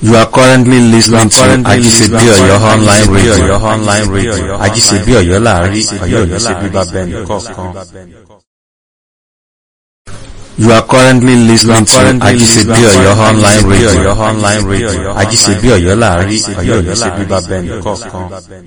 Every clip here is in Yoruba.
You are currently listening to Ajisebi Oyo online radio. Ajisebi Oyo láàrin, Ọ̀yọ́ ò ní ṣe bíbá bẹ́ẹ̀ni kọ̀ọ̀kan. You are currently listening to Ajisebi Oyo online radio. Ajisebi Oyo láàrin, Ọ̀yọ́ ò ní ṣe bíbá bẹ́ẹ̀ni kọ̀ọ̀kan.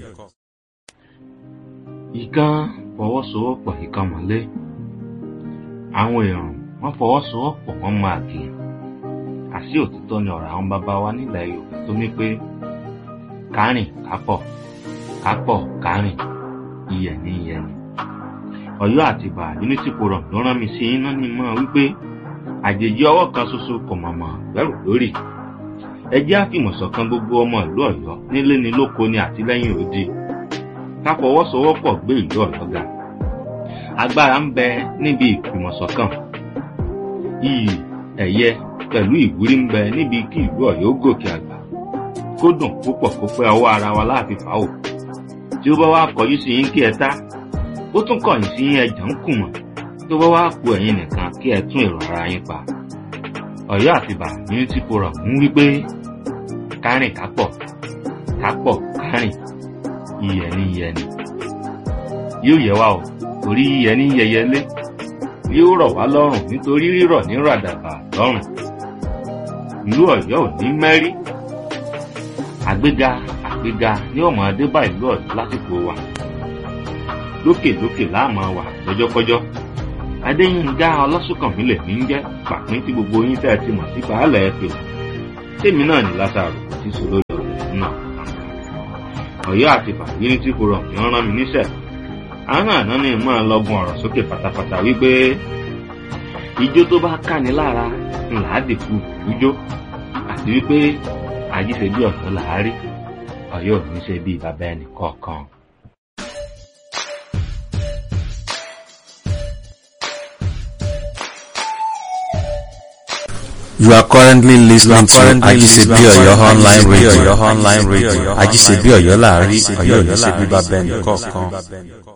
Ìkan fọwọ́sowọ́pọ̀ ìkan mọ́lé. Àwọn èèyàn wọ́n fọwọ́sowọ́pọ̀ wọ́n máa gìn. Àṣì òtítọ́ ni ọ̀rọ̀ àwọn bàbá wa nílẹ̀ Yorùbá tó ní pé kárìn kápọ̀ kápọ̀ kárìn iyẹ̀ ní iyẹ̀ ni. Ọ̀yọ́ àti Ìbà Unity Forum ló rán mi sí iná ní mọ́ wípé àjèjì ọwọ́ kan ṣoṣo kò mọ̀mọ́ bẹ̀rù lórí. Ẹ jẹ́ àfìmọ̀ṣọ̀kan gbogbo ọmọ ìlú Ọ̀yọ́ nílé ni lóko ni àti lẹ́yìn odi. Ká fọwọ́sowọ́pọ̀ gbé ìlú Ọ̀yọ́ ga. Agbára ń bẹ níbi ìfìmọ̀ṣọ̀kan. Iyì ẹ̀yẹ pẹ̀lú ìwúrí ń bẹ níbi kí ìlú Ọ̀yọ́ gòkè àgbà kó dùn púpọ̀ kó pẹ́ ọwọ́ ara wa láàfin fà ó tí ó bá wá kọjú sí yín kí ẹ tá ó tún kọ̀yìn sí yín ẹ̀jẹ̀ ń kùmọ̀ tó bá wá ku ẹ̀yin nìkan kí ẹ tún èrò ara yín pa. Ọ̀yọ́ àti Ìbà Unity Forum ń wí pé kárìn kápọ̀ kápọ̀ kárìn iyẹ̀ ní iyẹ̀ ni yóò yẹ wá o torí iyẹ̀ ní yẹyẹlé yóò rọ̀ wá lọ́rùn nítorí rírọ̀ ní ràdàbà lọ́rùn. Ìlú Ọ̀yọ́ ò ní mẹ́rí. Àgbéga àgbéga ní ọmọ adébá ìlú Ọ̀yọ́ lásìkò wa. Lókèlókè láàmú wà lọ́jọ́kọ́jọ́. Adéyínká Ọlásùnkànmí lè ní jẹ́ pàpín tí gbogbo yín tẹ́ ti mọ̀ sí baálẹ̀ ẹ̀pẹ̀. Tèmi náà ní Lásárù tí sọ lórí ọ̀rọ̀ náà. Ọ̀yọ́ àti Ìbà Unity Forum ni wọ́n rán mi níṣẹ́. Àwọn àná ni máa lọ́gun ọ̀rọ̀ sókè pátápátá wípé ijó tó bá káni lára ńlá dìkú ìjó àti wípé Ajíṣebí Ọ̀yọ́ làárí Ọ̀yọ́ ò ní ṣe bí bàbá ẹnì kọ̀ọ̀kan. You are currently listening to Ajisebi Oyo online radio. Ajisebi Oyo láàrin, Ọ̀yọ́ ò ní ṣe bíbá bẹ́ẹ̀ni kọ̀ọ̀kan.